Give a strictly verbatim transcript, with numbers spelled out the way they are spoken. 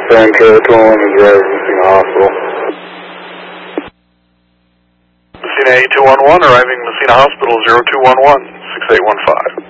San Kilo two one one, the driver from Messina Hospital. Messina eight two one one, arriving Messina Hospital zero two one one, six eight one five.